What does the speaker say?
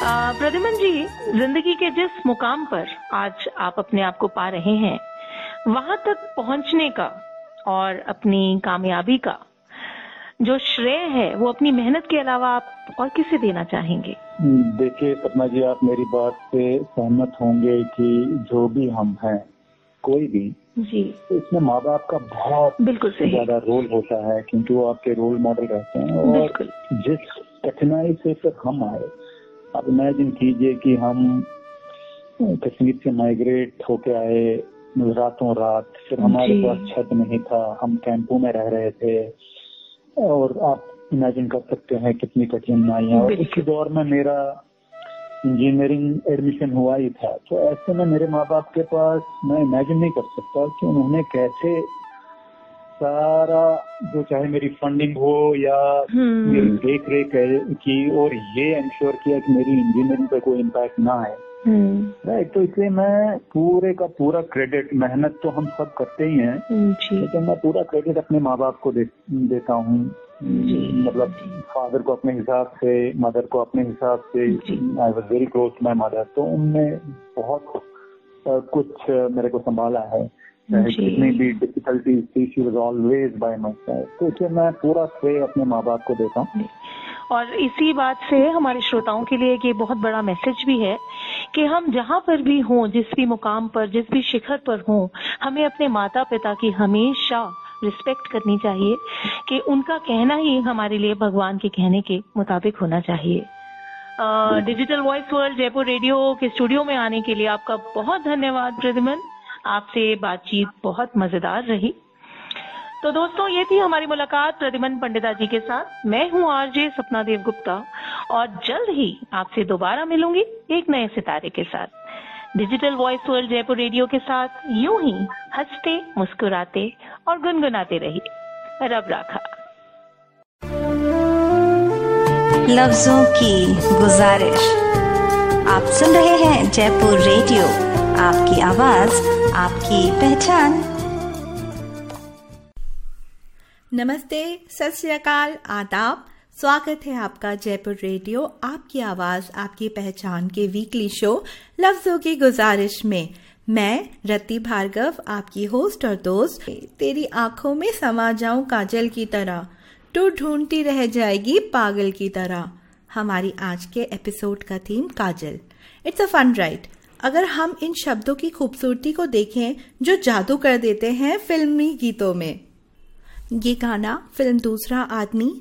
प्रद्युमन जी, जिंदगी के जिस मुकाम पर आज आप अपने आप को पा रहे हैं, वहां तक पहुंचने का और अपनी कामयाबी का जो श्रेय है वो अपनी मेहनत के अलावा आप और किसे देना चाहेंगे? देखिए सपना जी, आप मेरी बात से सहमत होंगे कि जो भी हम हैं, कोई भी जी, तो इसमें माँ बाप का बहुत बिल्कुल सही ज्यादा रोल होता है, क्योंकि वो आपके रोल मॉडल रहते हैं। और जिस कठिनाई से फिर हम आए, अब इमेजिन कीजिए कि हम कश्मीर से माइग्रेट होके आए रातों रात, फिर हमारे पास छत नहीं था, हम कैंपों में रह रहे थे, और आप इमेजिन कर सकते हैं कितनी कठिनाइयां। और उसी दौर में मेरा इंजीनियरिंग एडमिशन हुआ ही था, तो ऐसे में मेरे माँ बाप के पास, मैं इमेजिन नहीं कर सकता कि उन्होंने कैसे सारा, जो चाहे मेरी फंडिंग हो या मेरी देख रेख की, और ये इंश्योर किया कि मेरी इंजीनियरिंग पे कोई इम्पैक्ट ना आए। राइट, तो इसलिए मैं पूरे का पूरा क्रेडिट, मेहनत तो हम सब करते ही हैं, लेकिन मैं पूरा क्रेडिट अपने माँ बाप को देता हूँ। मतलब फादर को अपने हिसाब से, मदर को अपने हिसाब से। I was very close to my mother, तो उनने बहुत कुछ मेरे को संभाला है, चाहे कितनी भी डिफिकल्टीज थी, she was always bye my side. तो इसलिए मैं पूरा श्रेय अपने माँ बाप को देता हूँ। और इसी बात से हमारे श्रोताओं के लिए ये बहुत बड़ा मैसेज भी है कि हम जहाँ पर भी हों, जिस भी मुकाम पर, जिस भी शिखर पर हों, हमें अपने माता पिता की हमेशा रिस्पेक्ट करनी चाहिए कि उनका कहना ही हमारे लिए भगवान के कहने के मुताबिक होना चाहिए। Digital voice world Jaipur radio के स्टूडियो में आने के लिए आपका बहुत धन्यवाद प्रद्युमन। आपसे बातचीत बहुत मजेदार रही। तो दोस्तों, ये थी हमारी मुलाकात प्रद्युमन पंडिता जी के साथ। मैं हूँ आरजे सपना देव गुप्ता, और जल्द ही आपसे दोबारा मिलूंगी एक नए सितारे के साथ। Digital voice world Jaipur radio के साथ यूं ही हंसते, मुस्कुराते और गुनगुनाते रहिए। रब राखा। लफ्जों की गुजारिश। आप सुन रहे हैं जयपुर रेडियो, आपकी आवाज, आपकी पहचान। नमस्ते, सत श्री अकाल, आदाब। स्वागत है आपका जयपुर रेडियो, आपकी आवाज, आपकी पहचान के वीकली शो लफ्जों की गुजारिश में। मैं रति भार्गव, आपकी होस्ट और दोस्त। तेरी आंखों में समा जाऊं काजल की तरह, तू ढूंढती रह जाएगी पागल की तरह। हमारी आज के एपिसोड का theme Kajal. It's a fun ride. अगर हम इन शब्दों की खूबसूरती को देखें जो जादू कर देते हैं फिल्मी गीतों में। ये गाना फिल्म दूसरा आदमी